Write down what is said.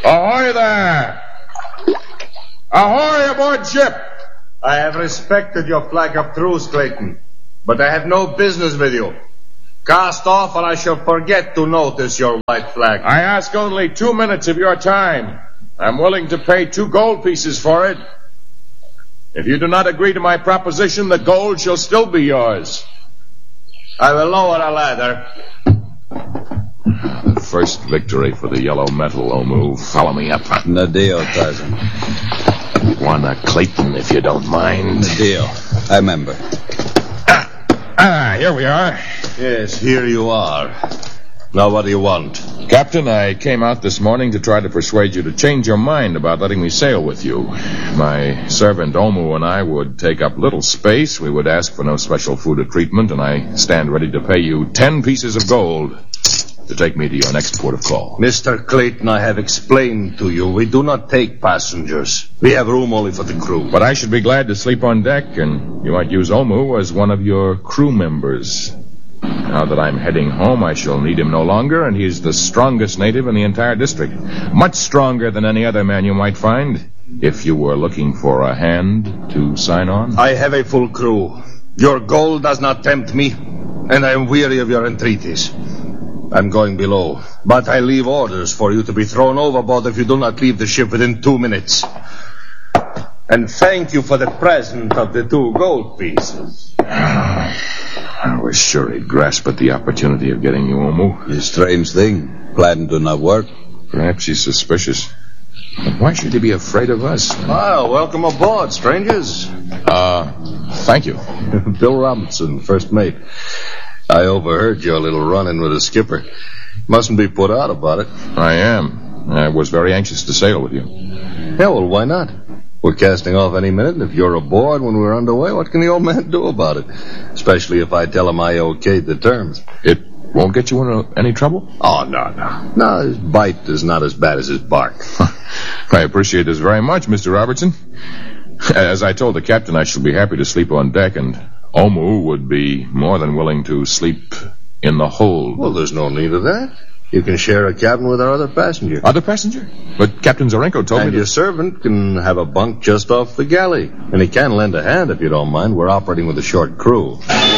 Ahoy there! Ahoy aboard ship! I have respected your flag of truce, Clayton, but I have no business with you. Cast off or I shall forget to notice your white flag. I ask only 2 minutes of your time. I'm willing to pay 2 gold pieces for it. If you do not agree to my proposition, the gold shall still be yours. I will lower a ladder. The first victory for the yellow metal, Omu. Follow me up. No deal, Tarzan. One Clayton, if you don't mind. No deal. I remember. Here we are. Yes, here you are. Now what do you want? Captain, I came out this morning to try to persuade you to change your mind about letting me sail with you. My servant Omu and I would take up little space. We would ask for no special food or treatment, and I stand ready to pay you 10 pieces of gold to take me to your next port of call. Mr. Clayton, I have explained to you, we do not take passengers. We have room only for the crew. But I should be glad to sleep on deck, and you might use Omu as one of your crew members. Now that I'm heading home, I shall need him no longer, and he's the strongest native in the entire district. Much stronger than any other man you might find, if you were looking for a hand to sign on. I have a full crew. Your gold does not tempt me, and I am weary of your entreaties. I'm going below, but I leave orders for you to be thrown overboard if you do not leave the ship within 2 minutes. And thank you for the present of the 2 gold pieces. I was sure he'd grasp at the opportunity of getting you, Omu. A strange thing. Plan do not work. Perhaps he's suspicious. But why should he be afraid of us? Well, welcome aboard, strangers. Thank you. Bill Robinson, first mate. I overheard your little run-in with the skipper. Mustn't be put out about it. I am. I was very anxious to sail with you. Yeah, well, why not? We're casting off any minute, and if you're aboard when we're underway, what can the old man do about it? Especially if I tell him I okayed the terms. It won't get you into any trouble? Oh, no. No, his bite is not as bad as his bark. I appreciate this very much, Mr. Robertson. As I told the captain, I shall be happy to sleep on deck, and Omu would be more than willing to sleep in the hold. Well, there's no need of that. You can share a cabin with our other passenger. Other passenger? But Captain Zarenko told me your servant can have a bunk just off the galley. And he can lend a hand if you don't mind. We're operating with a short crew.